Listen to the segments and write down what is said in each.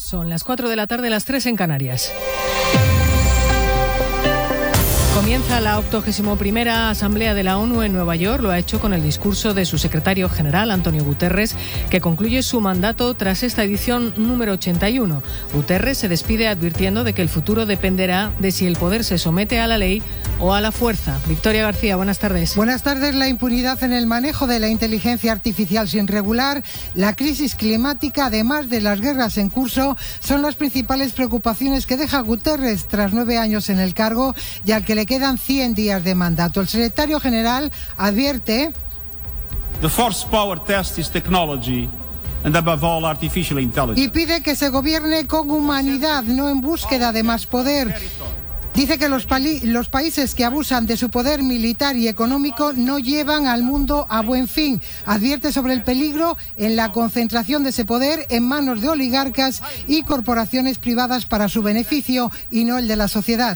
Son las 4 de la tarde, las 3 en Canarias. Comienza la 81ª Asamblea de la ONU en Nueva York. Lo ha hecho con el discurso de su secretario general, Antonio Guterres, que concluye su mandato tras esta edición número 81. Guterres se despide advirtiendo de que el futuro dependerá de si el poder se somete a la ley o a la fuerza. Victoria García, buenas tardes. Buenas tardes. La impunidad en el manejo de la inteligencia artificial sin regular, la crisis climática, además de las guerras en curso, son las principales preocupaciones que deja Guterres tras 9 años en el cargo y al que le quedan 100 días de mandato. El secretario general advierte: The first power test is technology and above all artificial intelligence. Y pide que se gobierne con humanidad, no en búsqueda de más poder. Dice que los países que abusan de su poder militar y económico no llevan al mundo a buen fin. Advierte sobre el peligro en la concentración de ese poder en manos de oligarcas y corporaciones privadas para su beneficio y no el de la sociedad.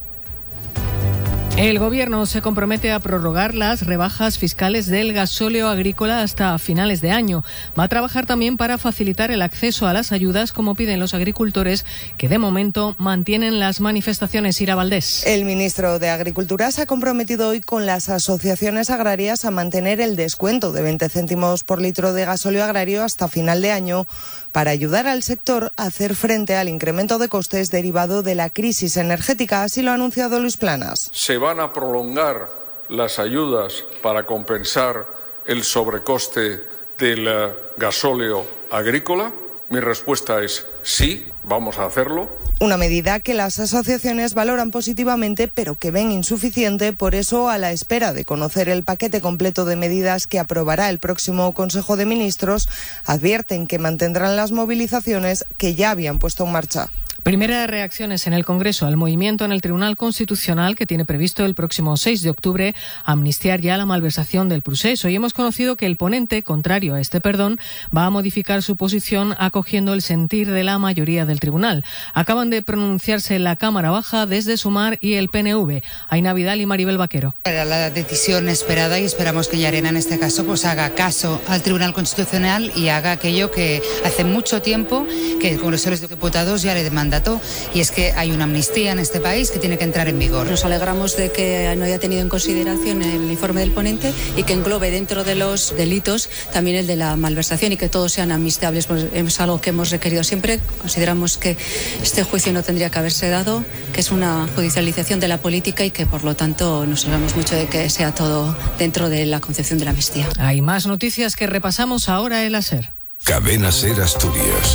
El Gobierno se compromete a prorrogar las rebajas fiscales del gasóleo agrícola hasta finales de año. Va a trabajar también para facilitar el acceso a las ayudas, como piden los agricultores, que de momento mantienen las manifestaciones. Ira Valdés. El ministro de Agricultura se ha comprometido hoy con las asociaciones agrarias a mantener el descuento de 20 céntimos por litro de gasóleo agrario hasta final de año, para ayudar al sector a hacer frente al incremento de costes derivado de la crisis energética. Así lo ha anunciado Luis Planas. ¿Se van a prolongar las ayudas para compensar el sobrecoste del gasóleo agrícola? Mi respuesta es sí, vamos a hacerlo. Una medida que las asociaciones valoran positivamente, pero que ven insuficiente. Por eso, a la espera de conocer el paquete completo de medidas que aprobará el próximo Consejo de Ministros, advierten que mantendrán las movilizaciones que ya habían puesto en marcha. Primeras reacciones en el Congreso al movimiento en el Tribunal Constitucional, que tiene previsto el próximo 6 de octubre amnistiar ya la malversación del Prusés. Hoy hemos conocido que el ponente, contrario a este perdón, va a modificar su posición acogiendo el sentir de la mayoría del tribunal. Acaban de pronunciarse la Cámara Baja desde Sumar y el PNV. Aina Vidal y Maribel Vaquero. Era la decisión esperada y esperamos que Llarena en este caso pues haga caso al Tribunal Constitucional y haga aquello que hace mucho tiempo que el Congreso de los Diputados ya le demanda. Y es que hay una amnistía en este país que tiene que entrar en vigor. Nos alegramos de que no haya tenido en consideración el informe del ponente y que englobe dentro de los delitos también el de la malversación y que todos sean amnistiables. Pues es algo que hemos requerido siempre. Consideramos que este juicio no tendría que haberse dado, que es una judicialización de la política y que por lo tanto nos alegramos mucho de que sea todo dentro de la concepción de la amnistía. Hay más noticias que repasamos ahora en la SER. Cadena SER Asturias.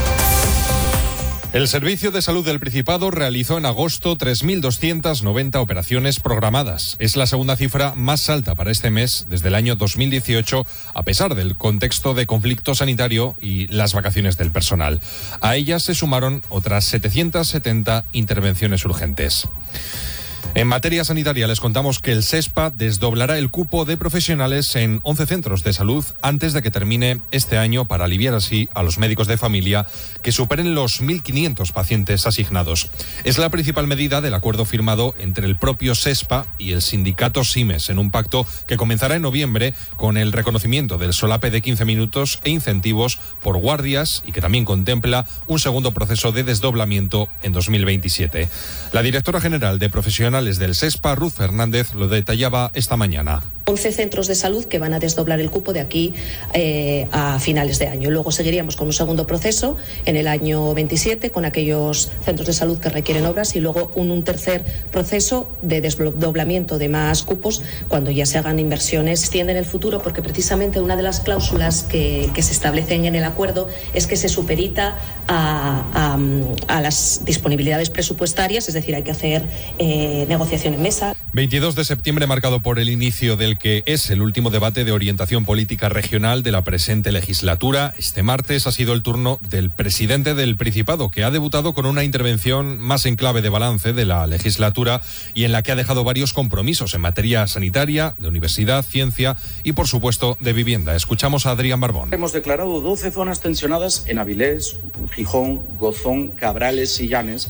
El Servicio de Salud del Principado realizó en agosto 3.290 operaciones programadas. Es la segunda cifra más alta para este mes desde el año 2018, a pesar del contexto de conflicto sanitario y las vacaciones del personal. A ellas se sumaron otras 770 intervenciones urgentes. En materia sanitaria les contamos que el SESPA desdoblará el cupo de profesionales en 11 centros de salud antes de que termine este año, para aliviar así a los médicos de familia que superen los 1.500 pacientes asignados. Es la principal medida del acuerdo firmado entre el propio SESPA y el sindicato SIMES, en un pacto que comenzará en noviembre con el reconocimiento del solape de 15 minutos e incentivos por guardias, y que también contempla un segundo proceso de desdoblamiento en 2027. La directora general de Profesionales del SESPA, Ruth Fernández, lo detallaba esta mañana. 11 centros de salud que van a desdoblar el cupo de aquí a finales de año. Luego seguiríamos con un segundo proceso en el año 27 con aquellos centros de salud que requieren obras, y luego un tercer proceso de desdoblamiento de más cupos cuando ya se hagan inversiones. Se extiende en el futuro porque precisamente una de las cláusulas que se establecen en el acuerdo es que se superita a las disponibilidades presupuestarias, es decir, hay que hacer negociación en mesa. 22 de septiembre, marcado por el inicio del que es el último debate de orientación política regional de la presente legislatura. Este martes ha sido el turno del presidente del Principado, que ha debutado con una intervención más en clave de balance de la legislatura y en la que ha dejado varios compromisos en materia sanitaria, de universidad, ciencia y, por supuesto, de vivienda. Escuchamos a Adrián Barbón. Hemos declarado 12 zonas tensionadas en Avilés, Gijón, Gozón, Cabrales y Llanes,